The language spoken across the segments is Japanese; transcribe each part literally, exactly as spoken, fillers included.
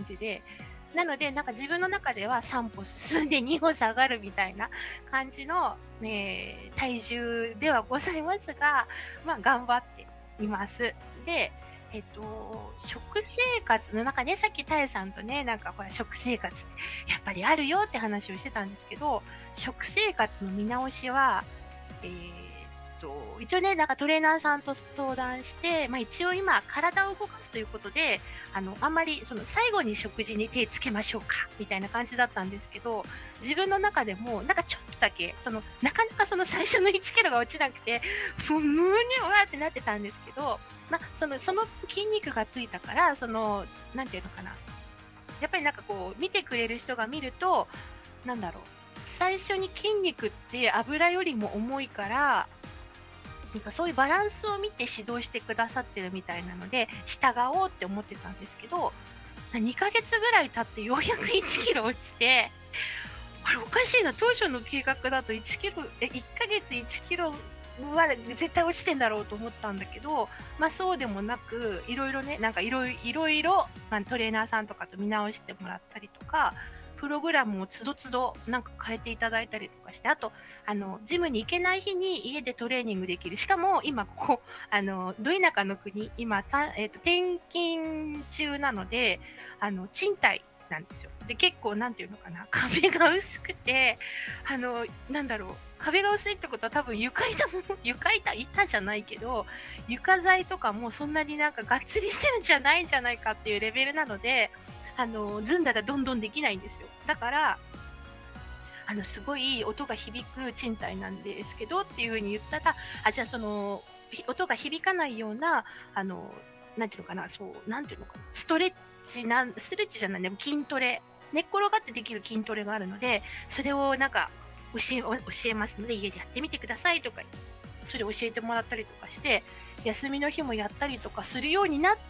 じで、なので、なんか自分の中ではさん歩進んでに歩下がるみたいな感じの、ね、体重ではございますが、まあ、頑張っています。で、えっと、食生活の中ね、さっきタエさんとね、なんかほら、食生活ってやっぱりあるよって話をしてたんですけど、食生活の見直しは、えーっと、一応ね、なんかトレーナーさんと相談して、まあ一応今、体を動かすということで、あの、あんまり、その、最後に食事に手つけましょうか、みたいな感じだったんですけど、自分の中でも、なんかちょっとだけ、その、なかなかその最初のいちキロが落ちなくて、もう、むにゅわーってなってたんですけど、まあ、その、その筋肉がついたから、その、なんていうのかな。やっぱりなんかこう、見てくれる人が見ると、なんだろう。最初に筋肉って油よりも重いから、なんかそういうバランスを見て指導してくださってるみたいなので、従おうって思ってたんですけど、にかげつぐらい経ってようやくいちキロ落ちて、あれおかしいな、当初の計画だといちキロ、え、いっかげついちキロは絶対落ちてんだろうと思ったんだけど、まあそうでもなく、いろいろね、なんかいろいろいろ、まあ、トレーナーさんとかと見直してもらったりとか、プログラムをつどつどなんか変えていただいたりとかして、あと、あの、ジムに行けない日に家でトレーニングできる。しかも今ここ、あの、ど田舎の国、今、たえっ、と、転勤中なので、あの、賃貸なんですよ。で、結構なんていうのかな、壁が薄くて、あの、なんだろう、壁が薄いってことは多分床板も、床板、板じゃないけど、床材とかもそんなになんかがっつりしてるんじゃないんじゃないかっていうレベルなので、あの、ずんだらどんどんできないんですよ。だから、あの、すごい音が響く賃貸なんですけどっていう風に言ったら、あ、じゃあその、音が響かないような、あの、なんていうのかな、そう、なんていうのかな、ストレッチなん、ストレッチじゃないね、筋トレ、寝っ転がってできる筋トレがあるので、それをなんか教え、教えますので、家でやってみてくださいとか、それ教えてもらったりとかして、休みの日もやったりとかするようになって、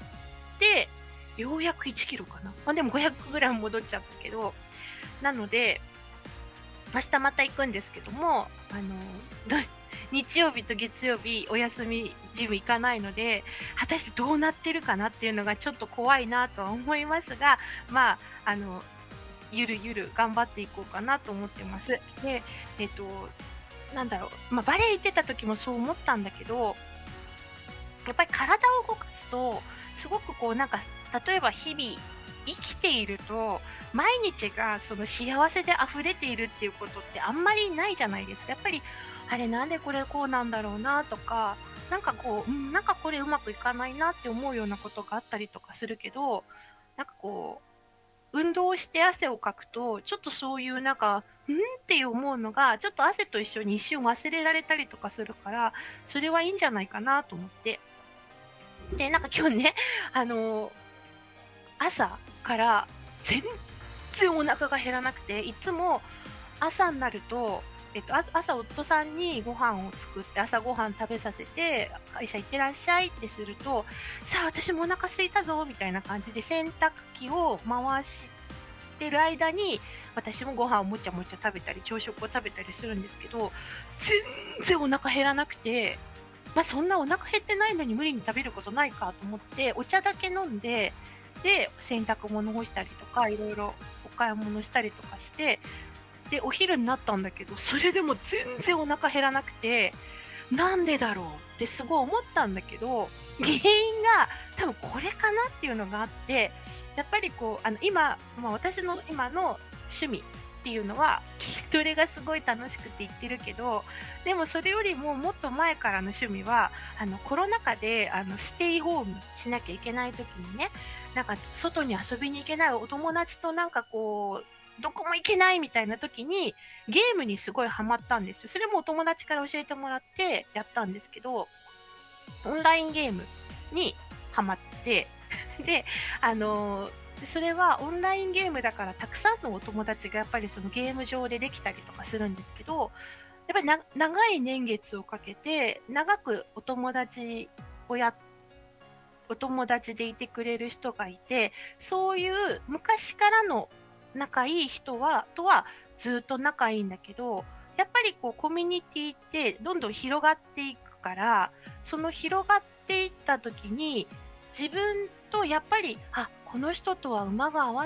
ようやくいちキロかな。まあでもごひゃくグラム戻っちゃったけど、なので、明日また行くんですけども、あの、日曜日と月曜日お休みジム行かないので、果たしてどうなってるかなっていうのがちょっと怖いなとは思いますが、まあ、あの、ゆるゆる頑張っていこうかなと思ってます。で、えっと、なんだろう、まあ、バレエ行ってた時もそう思ったんだけど、やっぱり体を動かすと、すごくこうなんか、例えば日々生きていると、毎日がその幸せで溢れているっていうことってあんまりないじゃないですか。やっぱり、あれなんでこれこうなんだろうなとか、なんかこう、うん、なんかこれうまくいかないなって思うようなことがあったりとかするけど、なんかこう、運動して汗をかくと、ちょっとそういうなんか、んって思うのが、ちょっと汗と一緒に一瞬忘れられたりとかするから、それはいいんじゃないかなと思って。で、なんか今日ね、あのー朝から全然お腹が減らなくて、いつも朝になると、えっと、あ朝夫さんにご飯を作って朝ご飯食べさせて会社行ってらっしゃいってすると、さあ私もお腹空いたぞみたいな感じで洗濯機を回してる間に私もご飯をもちゃもちゃ食べたり朝食を食べたりするんですけど、全然お腹減らなくて、まあそんなお腹減ってないのに無理に食べることないかと思ってお茶だけ飲んで、で洗濯物干したりとかいろいろお買い物したりとかして、でお昼になったんだけど、それでも全然お腹減らなくて、なんでだろうってすごい思ったんだけど、原因が多分これかなっていうのがあって、やっぱりこうあの今、まあ、私の今の趣味っていうのは筋トレがすごい楽しくて言ってるけど、でもそれよりももっと前からの趣味は、あのコロナ禍であのステイホームしなきゃいけない時にね、なんか外に遊びに行けないお友達となんかこうどこも行けないみたいな時にゲームにすごいハマったんですよ。それもお友達から教えてもらってやったんですけど、オンラインゲームにハマって、で、あのーそれはオンラインゲームだからたくさんのお友達がやっぱりそのゲーム上でできたりとかするんですけど、やっぱりな長い年月をかけて長くお友達をやっお友達でいてくれる人がいて、そういう昔からの仲いい人はとはずっと仲いいんだけど、やっぱりこうコミュニティってどんどん広がっていくから、その広がっていった時に自分とやっぱり、あ、この人とは馬が合わ